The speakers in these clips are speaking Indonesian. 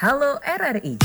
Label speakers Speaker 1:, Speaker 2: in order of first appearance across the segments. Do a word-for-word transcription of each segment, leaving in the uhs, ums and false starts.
Speaker 1: Halo R R I.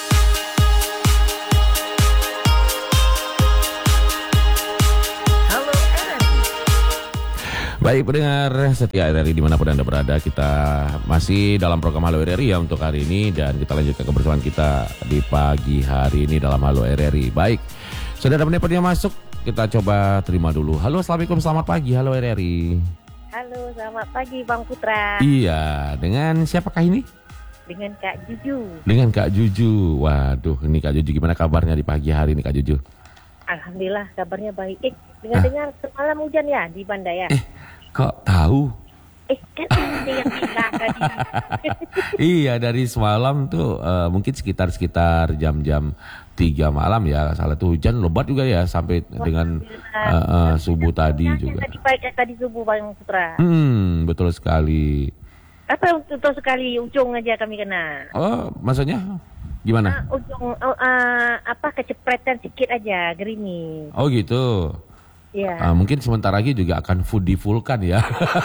Speaker 1: Halo R R I.
Speaker 2: Baik pendengar setia R R I dimanapun Anda berada, kita masih dalam program Halo R R I ya untuk hari ini, dan kita lanjutkan kebersamaan kita di pagi hari ini dalam Halo R R I. Baik, sudah ada penelpon yang masuk, kita coba terima dulu. Halo, assalamualaikum, selamat pagi, Halo R R I.
Speaker 3: Halo, selamat pagi Bang Putra.
Speaker 2: Iya, dengan siapakah ini?
Speaker 3: Dengan Kak Juju.
Speaker 2: Dengan Kak Juju. Waduh, ini Kak Juju, gimana kabarnya di pagi hari ini Kak Juju?
Speaker 3: Alhamdulillah kabarnya baik. Eh, dengar-dengar semalam hujan ya di Banda ya?
Speaker 2: Eh, kok tahu?
Speaker 3: Eh, kan ini yang bilang tadi.
Speaker 2: Iya, dari semalam tuh uh, mungkin sekitar-sekitar jam-jam tiga malam ya. Salah tuh hujan lebat juga ya sampai dengan uh, uh, subuh tadi juga.
Speaker 3: Tadi pagi tadi subuh Bang Putra.
Speaker 2: Hmm, betul sekali.
Speaker 3: Apa betul sekali ujung aja kami kena.
Speaker 2: Oh, maksudnya gimana?
Speaker 3: Uh, ujung uh, uh, apa kecepretan sedikit aja gerimis.
Speaker 2: Oh gitu.
Speaker 3: Iya.
Speaker 2: Uh, mungkin sebentar lagi juga akan food di vulkan ya.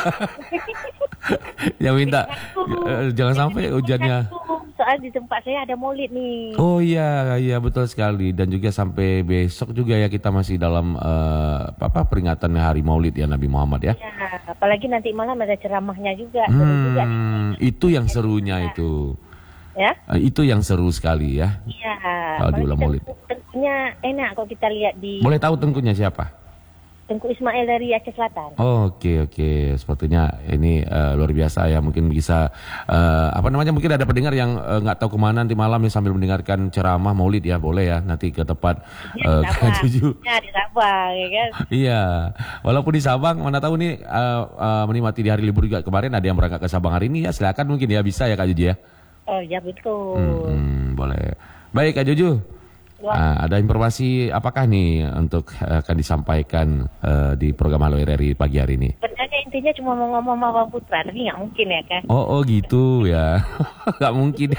Speaker 2: Ya minta uh, jangan sampai hujannya.
Speaker 3: Soal di tempat saya ada maulid nih.
Speaker 2: Oh iya, iya betul sekali, dan juga sampai besok juga ya kita masih dalam uh, apa peringatan Hari Maulid ya Nabi Muhammad ya.
Speaker 3: Ya, apalagi nanti malam ada ceramahnya juga.
Speaker 2: Hmm,
Speaker 3: Seru juga.
Speaker 2: itu yang serunya itu.
Speaker 3: Ya?
Speaker 2: Uh, itu yang seru sekali ya.
Speaker 3: Iya.
Speaker 2: Kalau di ulang Maulid.
Speaker 3: Tentunya enak kalau kita lihat di.
Speaker 2: Boleh tahu tengkunya siapa?
Speaker 3: Tengku Ismail dari Aceh Selatan.
Speaker 2: Oh, oke oke, sepertinya ini uh, luar biasa ya. Mungkin bisa uh, apa namanya? Mungkin ada pendengar yang nggak uh, tahu kemana nanti malam ya sambil mendengarkan ceramah Maulid ya, boleh ya nanti ke tempat uh, Kak Juju.
Speaker 3: Ya di Sabang, ya kan?
Speaker 2: Iya, walaupun di Sabang, mana tahu nih uh, uh, menikmati di hari libur juga kemarin ada yang berangkat ke Sabang hari ini ya, silakan mungkin ya, bisa ya Kak Juju ya.
Speaker 3: Oh ya betul.
Speaker 2: Hmm, hmm, boleh. Baik Kak Juju. Uh, ada informasi apakah nih untuk uh, akan disampaikan uh, di program Halo R R I pagi hari ini?
Speaker 3: Sebenarnya intinya cuma mau ngomong sama Bang Putra, tapi nggak mungkin ya kan?
Speaker 2: Oh, oh gitu ya, nggak mungkin.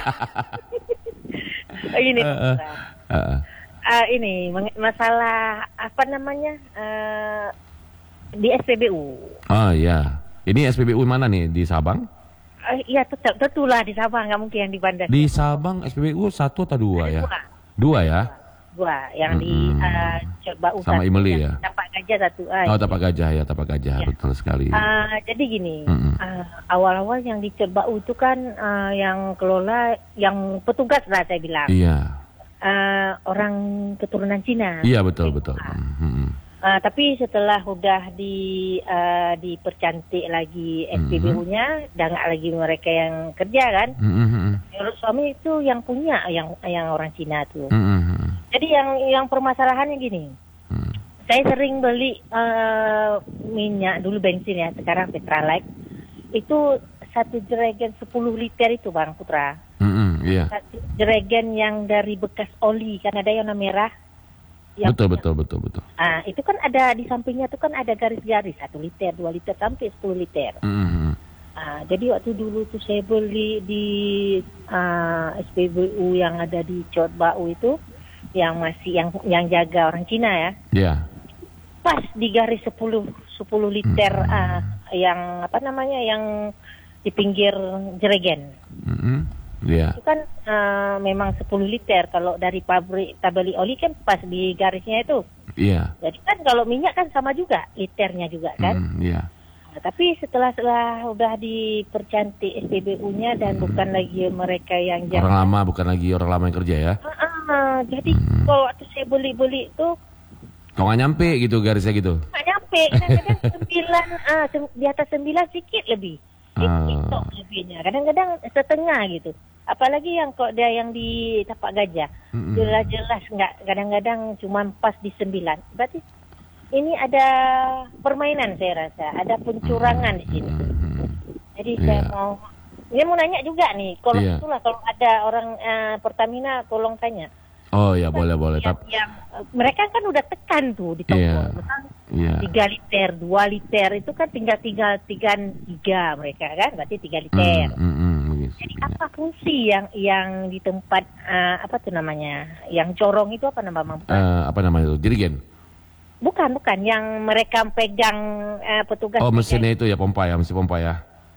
Speaker 3: Oh, ini
Speaker 2: uh, uh, uh, uh.
Speaker 3: Uh, ini masalah apa namanya uh, di S P B U.
Speaker 2: Oh ya, ini S P B U mana nih, di Sabang?
Speaker 3: Uh, iya tetap tentulah di Sabang, nggak mungkin yang di Banda.
Speaker 2: Di Sabang S P B U satu atau dua
Speaker 3: ada
Speaker 2: ya?
Speaker 3: Dua.
Speaker 2: Dua ya?
Speaker 3: Dua, yang
Speaker 2: mm-hmm.
Speaker 3: di uh, Coba Usah
Speaker 2: sama Imeli ya?
Speaker 3: Tapak Gajah satu. Ah,
Speaker 2: oh Tapak Gajah ya, Tapak Gajah ya. Betul sekali.
Speaker 3: Uh, jadi gini,
Speaker 2: mm-hmm.
Speaker 3: uh, awal-awal yang di Coba itu kan uh, yang kelola, yang petugas lah saya bilang.
Speaker 2: Iya.
Speaker 3: Uh, orang keturunan Cina.
Speaker 2: Iya betul betul. Mm-hmm.
Speaker 3: Uh, tapi setelah udah di uh, dipercantik lagi S P B U-nya, mm-hmm. dan nggak lagi mereka yang kerja kan,
Speaker 2: mm-hmm.
Speaker 3: menurut suami itu yang punya yang yang orang Cina tuh.
Speaker 2: Mm-hmm.
Speaker 3: Jadi yang yang permasalahannya gini,
Speaker 2: mm-hmm.
Speaker 3: saya sering beli uh, minyak dulu bensin ya, sekarang Petralite itu satu jerigen sepuluh liter itu Bang Putra.
Speaker 2: Mm-hmm. Yeah.
Speaker 3: Satu jerigen yang dari bekas oli, kan ada yang warna merah.
Speaker 2: Betul, betul, betul, betul.
Speaker 3: Ah, itu kan ada di sampingnya tuh kan ada garis-garis satu liter, dua liter sampai sepuluh liter.
Speaker 2: Mm-hmm.
Speaker 3: Ah, jadi waktu dulu tuh saya beli di uh, S P B U yang ada di Cot Bau itu, yang masih yang yang jaga orang Cina ya.
Speaker 2: Iya. Yeah.
Speaker 3: Pas di garis sepuluh liter, mm-hmm. uh, yang apa namanya yang di pinggir jerigen.
Speaker 2: Mm-hmm. Yeah.
Speaker 3: Itu kan uh, memang sepuluh liter. Kalau dari pabrik tabeli oli kan pas di garisnya itu.
Speaker 2: Iya.
Speaker 3: Yeah. Jadi kan kalau minyak kan sama juga liternya juga kan.
Speaker 2: Mm, iya.
Speaker 3: Nah, tapi setelah setelah udah dipercantik S P B U-nya dan mm. bukan lagi mereka yang
Speaker 2: jaga. Orang lama, bukan lagi orang lama yang kerja ya.
Speaker 3: Uh, uh, jadi mm. kalau waktu saya beli-beli itu
Speaker 2: kok nggak nyampe gitu garisnya gitu?
Speaker 3: Nggak nyampe. Kadang-kadang sembilan, uh, sem- di atas sembilan sedikit lebih. Sedikit uh. lebihnya. Kadang-kadang setengah gitu. Apalagi yang kok dia yang di Tapak Gajah, mm-hmm. jelas-jelas nggak, kadang-kadang cuma pas di sembilan. Berarti ini ada permainan saya rasa, ada pencurangan di sini. Mm-hmm. Jadi yeah. saya mau, dia mau nanya juga nih, kalau yeah. itulah kalau ada orang uh, Pertamina, tolong tanya.
Speaker 2: Oh ya, boleh boleh.
Speaker 3: Yang,
Speaker 2: Tapi
Speaker 3: yang, mereka kan udah tekan tuh di toko,
Speaker 2: yeah. yeah.
Speaker 3: tiga liter, dua liter itu kan tinggal tinggal tiga tiga mereka kan, berarti tiga liter.
Speaker 2: Mm, mm, mm.
Speaker 3: Jadi apa fungsi yang yang di tempat uh, apa tuh namanya, yang corong itu apa nama Bang?
Speaker 2: Uh, apa namanya itu? Jerigen?
Speaker 3: Bukan bukan, yang mereka pegang uh, petugas.
Speaker 2: Oh mesinnya itu ya, pompa ya, mesin pompa ya.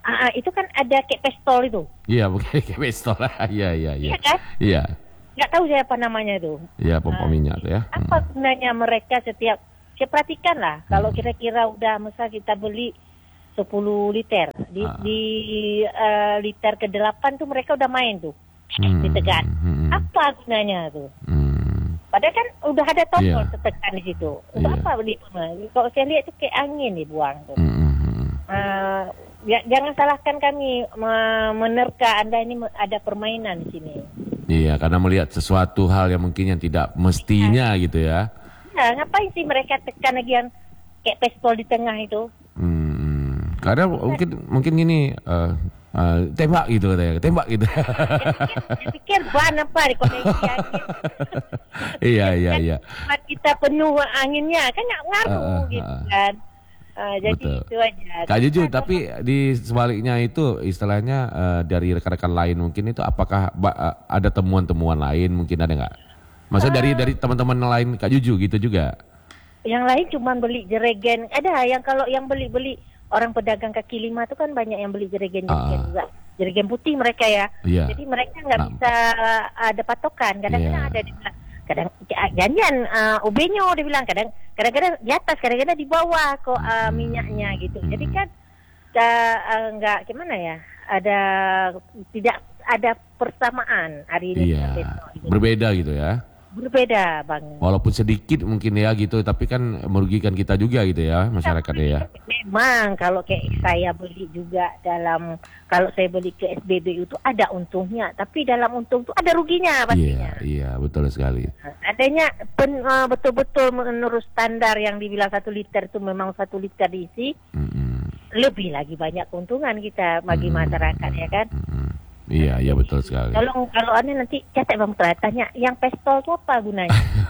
Speaker 3: Ah, itu kan ada kayak pistol itu.
Speaker 2: Iya, bukan kayak pistol. Iya, iya, iya.
Speaker 3: Iya kan?
Speaker 2: Iya.
Speaker 3: Nggak tahu saya apa namanya itu.
Speaker 2: Iya, pompa
Speaker 3: Ah,
Speaker 2: minyak tuh ya.
Speaker 3: Apa
Speaker 2: Hmm.
Speaker 3: gunanya mereka setiap, saya perhatikan lah, kalau kira-kira udah misal kita beli sepuluh liter, di,
Speaker 2: Ah.
Speaker 3: di eh, liter ke delapan tuh mereka udah main tuh,
Speaker 2: Hmm.
Speaker 3: ditekan.
Speaker 2: Hmm.
Speaker 3: Apa gunanya tuh?
Speaker 2: Hmm.
Speaker 3: Padahal kan udah ada tombol
Speaker 2: Iya.
Speaker 3: tertekan di situ. Untuk
Speaker 2: Iya.
Speaker 3: apa beli? Kalau saya lihat itu kayak angin dibuang tuh.
Speaker 2: Hmm. Hmm.
Speaker 3: Eh, ya, jangan salahkan kami me- menerka Anda ini me- ada permainan di sini.
Speaker 2: Iya, karena melihat sesuatu hal yang mungkin yang tidak mestinya gitu ya.
Speaker 3: Ya, ngapain sih mereka tekan lagi yang kayak pistol di tengah itu?
Speaker 2: Hmm. Karena mungkin mungkin gini eh, eh, tembak gitu katanya, tembak gitu.
Speaker 3: Saya pikir ban apa di koneksi angin.
Speaker 2: Iya, iya, iya.
Speaker 3: Tempat kita penuh anginnya kan nggak ngaruh
Speaker 2: Ah, ah,
Speaker 3: gitu
Speaker 2: ah.
Speaker 3: kan. Ah, jadi
Speaker 2: Betul.
Speaker 3: itu aja.
Speaker 2: Kak Juju,
Speaker 3: Kita
Speaker 2: tapi di sebaliknya itu istilahnya eh, dari rekan-rekan lain mungkin itu apakah ba- eh, ada temuan-temuan lain mungkin ada nggak? Maksudnya dari dari teman-teman lain Kak Juju gitu juga?
Speaker 3: yang lain cuma beli jeregen. Ada yang kalau yang beli-beli orang pedagang kaki lima itu kan banyak yang beli jeregen-jeregen
Speaker 2: Ah.
Speaker 3: juga. Jeregen putih mereka ya.
Speaker 2: Iya.
Speaker 3: Jadi mereka nggak
Speaker 2: Nah.
Speaker 3: bisa ada patokan. Kadang-kadang
Speaker 2: Iya.
Speaker 3: ada di bilang, kadang janjian uh, ubenyo dia bilang, kadang kadang-kadang di atas, kadang-kadang di bawah kok uh, minyaknya gitu. Jadi kan uh, uh, nggak gimana ya? Ada tidak ada persamaan hari ini
Speaker 2: Iya.
Speaker 3: dengan besok gitu.
Speaker 2: Berbeda gitu ya.
Speaker 3: Berbeda banget.
Speaker 2: Walaupun sedikit mungkin ya gitu, tapi kan merugikan kita juga gitu ya masyarakatnya ya.
Speaker 3: Memang kalau kayak saya beli juga dalam, kalau saya beli ke S B B U itu ada untungnya, tapi dalam untung itu ada ruginya
Speaker 2: Iya,
Speaker 3: pastinya.
Speaker 2: iya betul sekali.
Speaker 3: Adanya pen- uh, betul-betul menurut standar yang dibilang satu liter itu memang satu liter diisi,
Speaker 2: Mm-mm.
Speaker 3: lebih lagi banyak keuntungan kita bagi
Speaker 2: Mm-mm.
Speaker 3: masyarakat ya kan.
Speaker 2: Mm-mm. Iya, iya betul sekali.
Speaker 3: Kalau kalau aneh nanti catat Bang Putra, tanya yang pistol itu apa gunanya?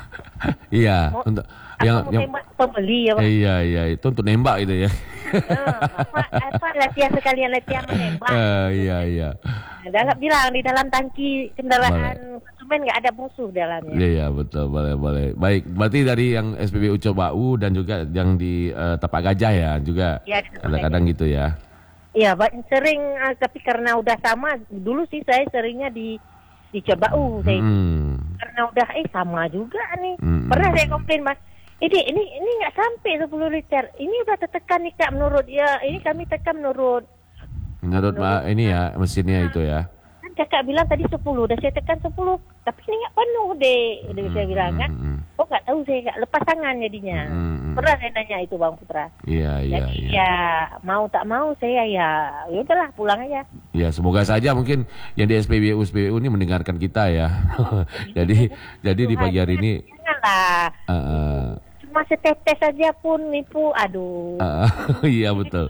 Speaker 2: Iya,
Speaker 3: Mau-
Speaker 2: untuk
Speaker 3: Apa
Speaker 2: yang
Speaker 3: mau
Speaker 2: yang
Speaker 3: tembak pembeli ya Bang?
Speaker 2: eh, iya iya itu untuk nembak gitu ya.
Speaker 3: Eh, apa, apa latihan sekalian latihan menembak?
Speaker 2: Eh, iya iya.
Speaker 3: Dalam bilang di dalam tangki kendaraan konsumen nggak ada musuh dalamnya.
Speaker 2: Iya iya betul, boleh boleh. Baik, berarti dari yang S P B U Cobau dan juga yang di eh, Tapak Gajah ya juga
Speaker 3: Iya, di Tapak
Speaker 2: kadang-kadang gitu ya.
Speaker 3: Iya, ba- sering eh, tapi karena udah sama dulu sih saya seringnya di di Cobau saya
Speaker 2: Hmm.
Speaker 3: karena udah eh sama juga nih.
Speaker 2: Hmm.
Speaker 3: Pernah saya komplain Mas. Ini ini ini nggak sampai sepuluh liter. Ini udah tertekan nih Kak menurut ya. Ini kami tekan menurut
Speaker 2: Menurut Ma- ini ya mesinnya itu ya.
Speaker 3: kan kakak bilang tadi sepuluh, udah saya tekan sepuluh. Tapi ini nggak penuh deh. Udah saya bilang kan.
Speaker 2: Hmm.
Speaker 3: Oh nggak tahu saya nggak lepas tangan jadinya.
Speaker 2: Hmm.
Speaker 3: Pernah saya nanya itu Bang Putra.
Speaker 2: Iya iya
Speaker 3: Jadi
Speaker 2: iya.
Speaker 3: ya mau tak mau saya ya ya udahlah pulang aja.
Speaker 2: Ya semoga saja mungkin yang di S P B U S P B U ini mendengarkan kita ya. jadi jadi di pagi hari ini
Speaker 3: Janganlah.
Speaker 2: eh, eh,
Speaker 3: Cuma setetes saja pun nipu. Aduh.
Speaker 2: eh, iya betul.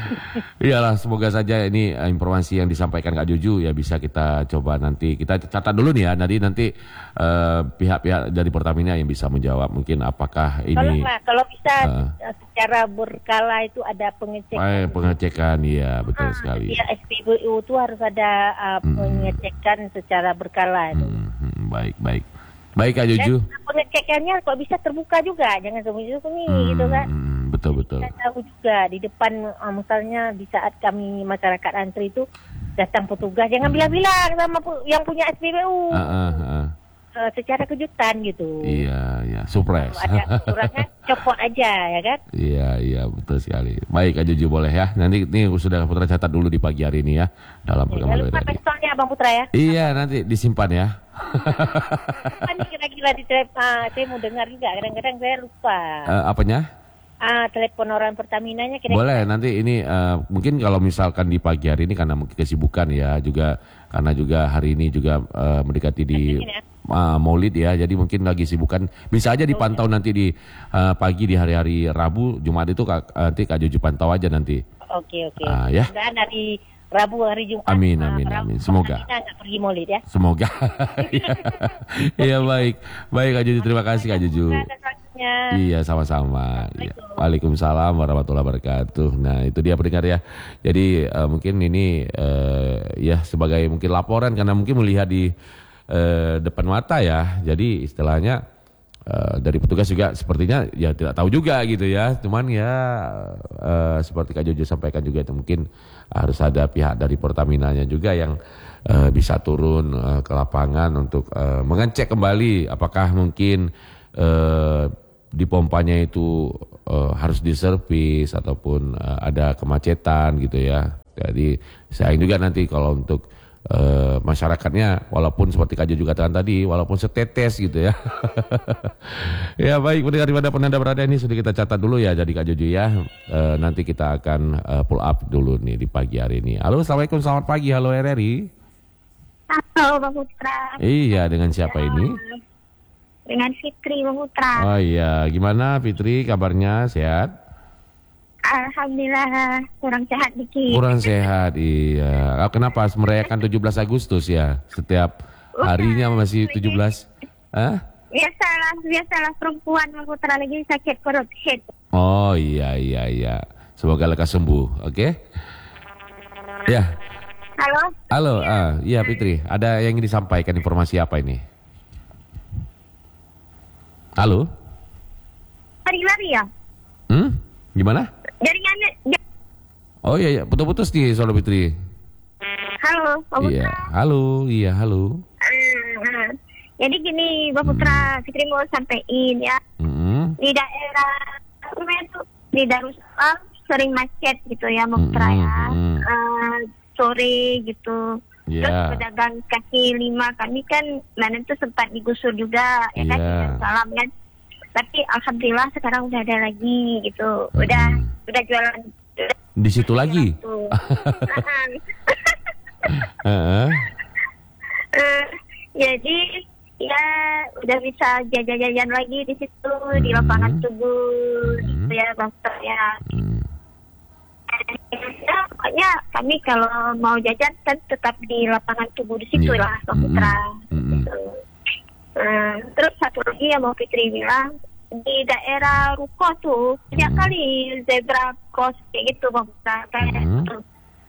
Speaker 2: Iyalah semoga saja ini eh, informasi yang disampaikan Kak Juju ya bisa kita coba nanti kita catat dulu nih ya nanti nanti eh, pihak-pihak dari Pertamina yang bisa menjawab mungkin apakah ini
Speaker 3: Tolonglah kalau bisa
Speaker 2: eh.
Speaker 3: eh, secara berkala itu ada pengecekan.
Speaker 2: eh, pengecekan ya betul
Speaker 3: Ah,
Speaker 2: sekali.
Speaker 3: Setiap S P B U itu harus ada uh,
Speaker 2: Hmm.
Speaker 3: pengecekan secara berkala itu.
Speaker 2: Hmm, hmm, baik baik baik Kak Juju.
Speaker 3: Dan pengecekannya kok bisa terbuka juga, jangan sembunyi-sembunyi gitu kan.
Speaker 2: Hmm, betul betul.
Speaker 3: Kita tahu juga di depan uh, misalnya di saat kami masyarakat antri itu datang petugas, jangan bilang-bilang sama pu- yang punya S P B U.
Speaker 2: Ah, ah, ah.
Speaker 3: Uh, secara kejutan gitu.
Speaker 2: Iya iya surprise.
Speaker 3: Kalau ada kekurangan copot aja ya kan.
Speaker 2: Iya iya betul sekali. Baik Kak Juju boleh ya. Nanti ini sudah Putra catat dulu di pagi hari ini ya dalam program
Speaker 3: Jangan
Speaker 2: Halo
Speaker 3: lupa
Speaker 2: R R I.
Speaker 3: pistolnya Bang Putra ya.
Speaker 2: Iya nanti disimpan ya.
Speaker 3: Apa nih kira-kira di telepon? Ah, saya mau dengar juga. Kadang-kadang saya lupa.
Speaker 2: Eh, apanya?
Speaker 3: Ah, telepon orang Pertaminanya kira-kira.
Speaker 2: Boleh nanti ini eh, mungkin kalau misalkan di pagi hari ini karena mungkin kesibukan ya juga karena juga hari ini juga eh, mendekati di
Speaker 3: Mungkin ya.
Speaker 2: eh, Maulid ya. Jadi mungkin lagi sibukan bisa aja dipantau nanti di eh, pagi di hari-hari Rabu, Jumat itu Kak, nanti Kak Juju pantau aja nanti.
Speaker 3: Oke oke.
Speaker 2: Ah, ya.
Speaker 3: Dan hari Rabu hari Jumat.
Speaker 2: Amin,
Speaker 3: ah,
Speaker 2: amin,
Speaker 3: Rabu,
Speaker 2: amin. Semoga.
Speaker 3: Pertamina nggak pergi Maulid ya.
Speaker 2: Semoga. Iya baik. Baik Kak Juju, terima kasih Kak Juju.
Speaker 3: Atas waktunya.
Speaker 2: Iya sama-sama. Iya. Waalaikumsalam warahmatullahi wabarakatuh. Nah itu dia pendengar ya. Jadi eh, mungkin ini eh, ya sebagai mungkin laporan karena mungkin melihat di eh, depan mata ya. Jadi istilahnya Uh, dari petugas juga sepertinya ya tidak tahu juga gitu ya. Cuman ya uh, seperti Kak Jojo sampaikan juga itu mungkin harus ada pihak dari Pertamina-nya juga yang uh, bisa turun uh, ke lapangan untuk uh, mengecek kembali apakah mungkin uh, di pompanya itu uh, harus diservis ataupun uh, ada kemacetan gitu ya. Jadi sayang juga nanti kalau untuk Uh, masyarakatnya walaupun seperti Kak Jo juga katakan tadi walaupun setetes gitu ya. Ya baik, pendengar dimana pun Anda berada ini sudah kita catat dulu ya jadi Kak Jojo ya. Uh, nanti kita akan uh, pull up dulu nih di pagi hari ini. Halo, assalamualaikum, selamat pagi. Halo R R I.
Speaker 1: Halo Bang Putra.
Speaker 2: Iya, dengan siapa ya, ini?
Speaker 1: Dengan Fitri Bang Putra.
Speaker 2: Oh iya, gimana Fitri kabarnya, sehat?
Speaker 1: Alhamdulillah kurang sehat dikit.
Speaker 2: Kurang sehat, iya. Kenapa merayakan tujuh belas Agustus ya? Setiap harinya masih tujuh belas? Hah?
Speaker 1: Biasalah, biasalah perempuan Bang Putra lagi sakit perut head.
Speaker 2: Oh iya iya iya. Semoga lekas sembuh, oke? Okay? Ya.
Speaker 1: Halo.
Speaker 2: Halo, ah, iya Fitri. Ada yang ingin disampaikan informasi apa ini? Halo.
Speaker 1: Lari-lari ya?
Speaker 2: Hmm? Gimana?
Speaker 1: Jaringannya.
Speaker 2: Oh iya, iya. Putus-putus nih Saudara Fitri.
Speaker 1: Halo, Bang
Speaker 2: Iya,
Speaker 1: Putra.
Speaker 2: halo, iya halo.
Speaker 1: Uh, jadi gini, Bang Putra, hmm. Fitri mau sampaikan ya.
Speaker 2: Hmm.
Speaker 1: Di daerah itu di Darussalam sering macet gitu ya, Bang Putra
Speaker 2: hmm.
Speaker 1: ya.
Speaker 2: Hmm.
Speaker 1: Uh, sore gitu.
Speaker 2: Yeah.
Speaker 1: Terus pedagang kaki lima kami kan mana itu sempat digusur juga ya kan,
Speaker 2: Yeah.
Speaker 1: di Darussalam kan. Tapi alhamdulillah sekarang udah ada lagi gitu. Udah hmm. udah jualan.
Speaker 2: Di situ lagi. uh,
Speaker 1: jadi ya udah bisa jajan-jajan lagi di situ hmm. di lapangan Tugu hmm. gitu ya Bang ya. Hmm. Ya, pokoknya kami kalau mau jajan kan tetap di lapangan Tugu di situ yeah. lah Bang Putra. Hmm. Gitu. Uh, terus satu lagi yang mau Fitri bilang di daerah Ruko tuh setiap hmm. kali zebra cross kayak gitu Bang Putra kayak hmm. uh,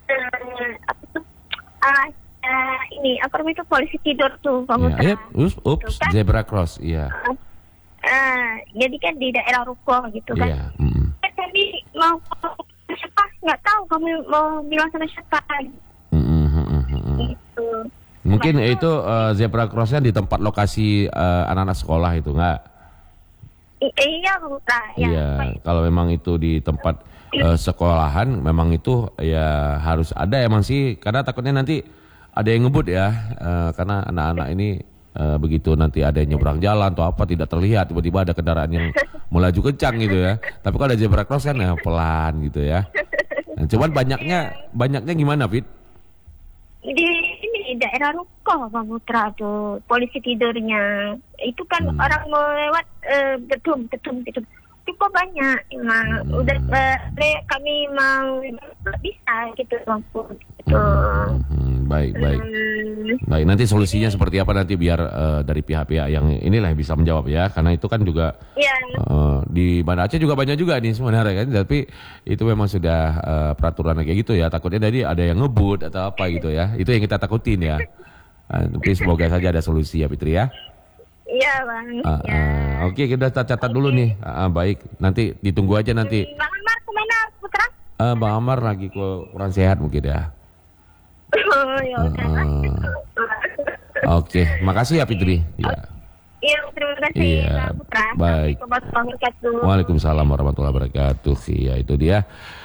Speaker 1: apa tuh uh, uh, ini apa namanya itu polisi tidur tuh Bang Putra.
Speaker 2: Yeah, yeah. Ups, ups kan? Zebra cross iya. Yeah.
Speaker 1: Uh, uh, jadi kan di daerah Ruko gitu kan.
Speaker 2: Yeah. Mm.
Speaker 1: Kami mau siapa nggak tahu kami mau bilang sama siapa.
Speaker 2: Mm-hmm.
Speaker 1: Gitu.
Speaker 2: Mungkin Maka, itu uh, zebra crossnya di tempat lokasi uh, anak-anak sekolah itu enggak?
Speaker 1: I- iya, Putra. Ya,
Speaker 2: iya,
Speaker 1: baik.
Speaker 2: Kalau memang itu di tempat uh, sekolahan, memang itu ya harus ada emang sih, karena takutnya nanti ada yang ngebut ya, uh, karena anak-anak ini uh, begitu nanti ada yang nyebrang jalan atau apa tidak terlihat, tiba-tiba ada kendaraan yang melaju kencang gitu ya. Tapi kalau ada zebra cross kan ya pelan gitu ya. Nah, cuman banyaknya, banyaknya gimana, Fit?
Speaker 1: Di ini daerah Ruko Bang Putra tuh polisi tidurnya itu kan hmm. orang mau lewat uh, gedung gedung gedung cukup banyak emang hmm. udah uh, kami mau bisa gitu Bang Putra gitu.
Speaker 2: Hmm, baik baik hmm. baik nanti solusinya seperti apa nanti biar uh, dari pihak-pihak yang inilah bisa menjawab ya, karena itu kan juga
Speaker 1: ya.
Speaker 2: uh, di Banda Aceh juga banyak juga nih sebenarnya kan, tapi itu memang sudah uh, peraturan kayak gitu ya, takutnya tadi ada yang ngebut atau apa gitu ya, itu yang kita takutin ya. Uh, tapi semoga saja ada solusi ya Fitri ya.
Speaker 1: Iya Bang.
Speaker 2: Uh, uh,
Speaker 1: ya.
Speaker 2: Oke, kita catat okay. dulu nih. Uh, uh, baik, nanti ditunggu aja nanti.
Speaker 1: Bang Amar kemana Putra?
Speaker 2: Uh, Bang Amar lagi kurang sehat mungkin ya.
Speaker 1: Oh, ya udah. Uh, uh.
Speaker 2: Oke, okay. Makasih ya Fitri. Ya.
Speaker 1: Iya, terima kasih
Speaker 2: iya.
Speaker 1: Bang Putra.
Speaker 2: Baik. Waalaikumsalam warahmatullahi wabarakatuh. Iya, itu dia.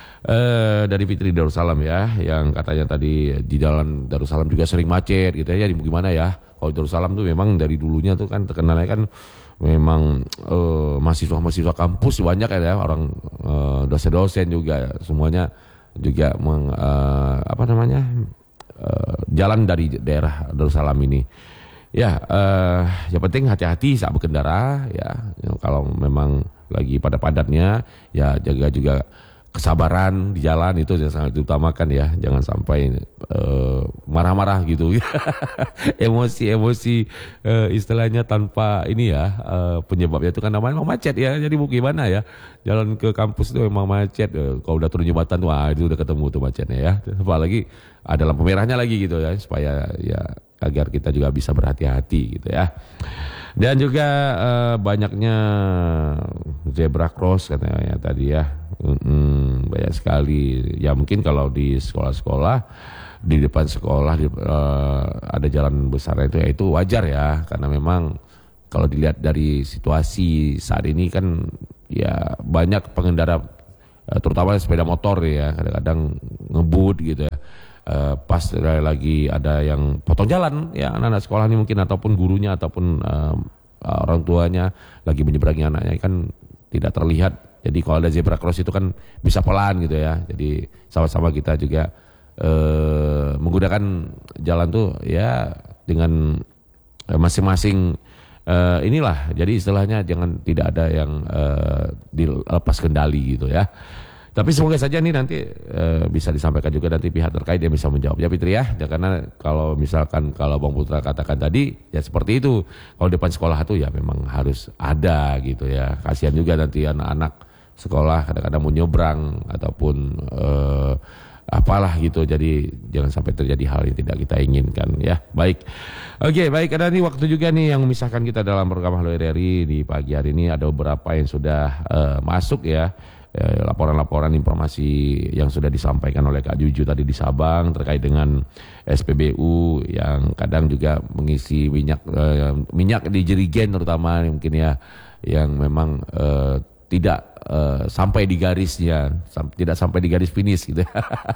Speaker 2: Uh, dari Fitri Darussalam ya, yang katanya tadi di jalan Darussalam juga sering macet gitu ya. Jadi gimana ya? Kalau Darussalam tuh memang dari dulunya tuh kan terkenalnya kan memang uh, mahasiswa-mahasiswa kampus banyak ya, orang uh, dosen-dosen juga semuanya juga meng, uh, apa namanya uh, jalan dari daerah Darussalam ini. Ya, uh, yang penting hati-hati saat berkendara ya. Kalau memang lagi pada padatnya ya jaga juga kesabaran di jalan, itu yang sangat diutamakan ya, jangan sampai uh, marah-marah gitu, emosi-emosi uh, istilahnya tanpa ini ya, uh, penyebabnya itu kan namanya memang macet ya, jadi mau gimana ya, jalan ke kampus itu memang macet, uh, kalau udah turun jembatan tuh, ah, itu udah ketemu tuh macetnya ya, apalagi ada lampu merahnya lagi gitu ya, supaya ya agar kita juga bisa berhati-hati gitu ya. Dan juga uh, banyaknya zebra cross katanya ya tadi ya. Hmm, banyak sekali. Ya mungkin kalau di sekolah-sekolah, di depan sekolah di, uh, ada jalan besar itu ya itu wajar ya, karena memang kalau dilihat dari situasi saat ini kan ya banyak pengendara uh, terutama sepeda motor ya kadang-kadang ngebut gitu ya. Uh, pas lagi ada yang potong jalan ya anak-anak sekolah ini mungkin ataupun gurunya ataupun uh, orang tuanya lagi menyeberangi anaknya kan tidak terlihat. Jadi kalau ada zebra cross itu kan bisa pelan gitu ya. Jadi sama-sama kita juga uh, menggunakan jalan tuh ya dengan uh, masing-masing uh, inilah. Jadi istilahnya jangan tidak ada yang uh, dilepas kendali gitu ya. Tapi semoga saja nih nanti e, bisa disampaikan juga nanti pihak terkait yang bisa menjawab ya Fitri ya. Ya karena kalau misalkan kalau Bang Putra katakan tadi ya seperti itu. Kalau depan sekolah itu ya memang harus ada gitu ya. Kasihan juga nanti anak-anak sekolah kadang-kadang mau nyebrang ataupun e, apalah gitu. Jadi jangan sampai terjadi hal yang tidak kita inginkan ya. Baik. Oke, baik. Ada nih waktu juga nih yang memisahkan kita dalam program Halo R R I di pagi hari ini. Ada beberapa yang sudah e, masuk ya. Laporan-laporan informasi yang sudah disampaikan oleh Kak Juju tadi di Sabang terkait dengan S P B U yang kadang juga mengisi minyak eh, minyak di jerigen terutama mungkin ya yang memang eh, tidak eh, sampai di garisnya, sam- tidak sampai di garis finish gitu.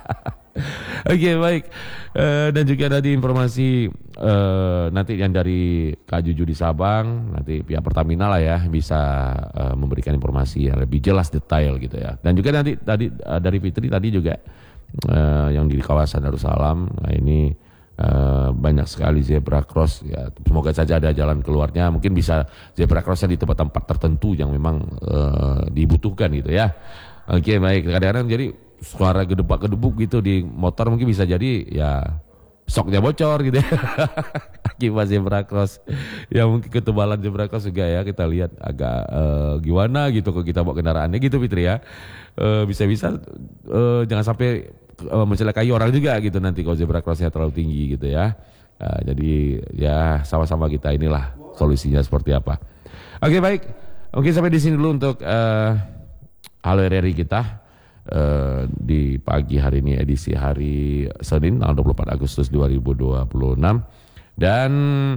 Speaker 2: Oke okay, baik uh, dan juga tadi informasi uh, nanti yang dari Kak Juju di Sabang nanti pihak Pertamina lah ya bisa uh, memberikan informasi yang lebih jelas detail gitu ya. Dan juga nanti tadi uh, dari Fitri tadi juga uh, yang di kawasan Darussalam nah ini uh, banyak sekali zebra cross ya. Semoga saja ada jalan keluarnya, mungkin bisa zebra crossnya di tempat-tempat tertentu yang memang uh, dibutuhkan gitu ya. Oke okay, baik, kadang-kadang jadi suara gedebak-gedebuk gitu di motor mungkin bisa jadi ya soknya bocor gitu ya. Akibat zebra cross. Ya mungkin ketebalan zebra cross juga ya kita lihat agak uh, gimana gitu kalau kita bawa kendaraannya gitu Fitri ya. Uh, bisa-bisa uh, jangan sampai uh, mencelakai orang juga gitu nanti kalau zebra crossnya terlalu tinggi gitu ya. Uh, jadi ya sama-sama kita inilah solusinya seperti apa. Oke baik. Oke sampai di sini dulu untuk uh, Halo R R I kita. Uh, di pagi hari ini edisi hari Senin tanggal dua puluh empat Agustus dua ribu dua puluh enam dan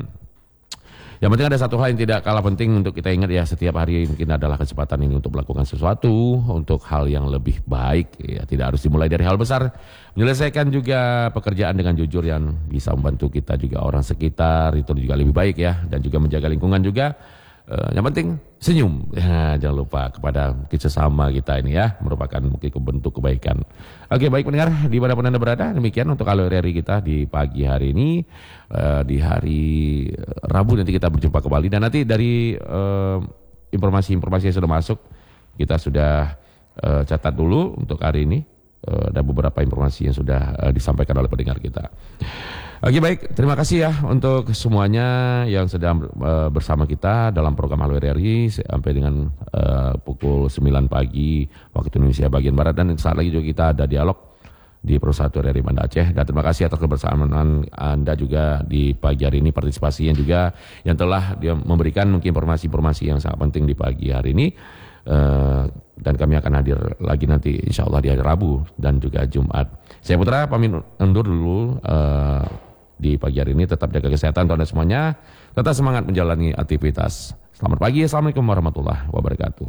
Speaker 2: yang penting ada satu hal yang tidak kalah penting untuk kita ingat ya setiap hari mungkin adalah kesempatan ini untuk melakukan sesuatu untuk hal yang lebih baik ya tidak harus dimulai dari hal besar, menyelesaikan juga pekerjaan dengan jujur yang bisa membantu kita juga orang sekitar itu juga lebih baik ya dan juga menjaga lingkungan juga. Uh, yang penting senyum ya, jangan lupa kepada sesama kita ini ya merupakan mungkin bentuk kebaikan. Oke baik pendengar dimanapun Anda berada demikian untuk Halo R R I kita di pagi hari ini uh, di hari Rabu nanti kita berjumpa kembali dan nanti dari uh, informasi-informasi yang sudah masuk kita sudah uh, catat dulu untuk hari ini uh, ada beberapa informasi yang sudah uh, disampaikan oleh pendengar kita. Oke baik, terima kasih ya untuk semuanya yang sedang uh, bersama kita dalam program Halo R R I sampai dengan uh, pukul sembilan pagi waktu Indonesia bagian Barat dan saat lagi juga kita ada dialog di Persatu R R I Banda Aceh dan terima kasih atas kebersamaan Anda juga di pagi hari ini partisipasi yang juga yang telah dia memberikan mungkin informasi-informasi yang sangat penting di pagi hari ini uh, dan kami akan hadir lagi nanti insya Allah di hari Rabu dan juga Jumat. Saya Putra pamit undur dulu. Uh, Di pagi hari ini tetap jaga kesehatan untuk Anda semuanya. Tetap semangat menjalani aktivitas. Selamat pagi. Assalamualaikum warahmatullahi wabarakatuh.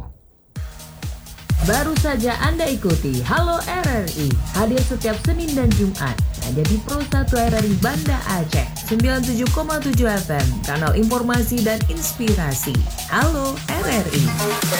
Speaker 4: Baru saja Anda ikuti Halo R R I. Hadir setiap Senin dan Jumat. Hanya di Persatu R R I Banda Aceh. sembilan puluh tujuh koma tujuh F M. Kanal informasi dan inspirasi. Halo R R I.